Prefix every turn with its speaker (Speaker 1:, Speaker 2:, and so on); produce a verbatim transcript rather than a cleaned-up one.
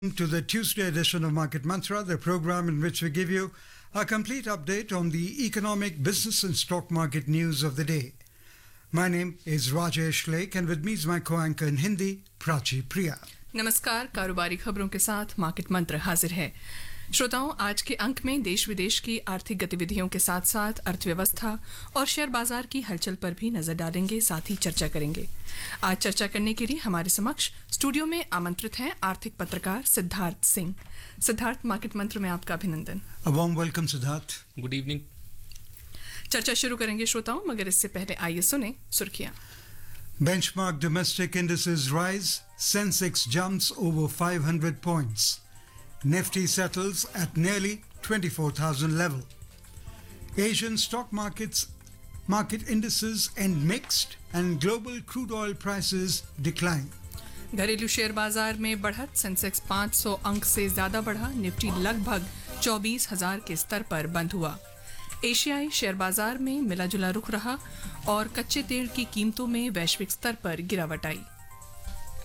Speaker 1: To the Tuesday edition of Market Mantra, the program in which we give you a complete update on the economic, business and stock market news of the day. My name is Rajesh Lake and with me is my co-anchor in Hindi, Prachi Priya.
Speaker 2: नमस्कार, कारोबारी खबरों के साथ market मंत्र हाजिर है। श्रोताओं, आज के अंक में देश विदेश की आर्थिक गतिविधियों के साथ साथ अर्थव्यवस्था और शेयर बाजार की हलचल पर भी नजर डालेंगे, साथ ही चर्चा करेंगे। आज चर्चा करने के लिए हमारे समक्ष स्टूडियो में आमंत्रित हैं आर्थिक पत्रकार सिद्धार्थ सिंह। सिद्धार्थ, मार्केट मंत्र में आपका अभिनंदन।
Speaker 1: A warm welcome, Siddharth.
Speaker 3: Good evening.
Speaker 2: चर्चा शुरू करेंगे श्रोताओं, मगर इससे पहले आइए सुने सुर्खियां।
Speaker 1: Benchmark domestic indices rise, Sensex jumps over five hundred points. Nifty settles at nearly twenty-four thousand level. Asian stock markets market indices end mixed and global crude oil prices decline.
Speaker 2: घरेलू शेयर बाजार में बढ़त, Sensex पाँच सौ अंक से ज्यादा बढ़ा, निफ्टी लगभग चौबीस हजार के स्तर पर बंद हुआ। एशियाई शेयर बाजार में मिला जुला रुख रहा और कच्चे तेल की कीमतों में वैश्विक स्तर पर गिरावट आई।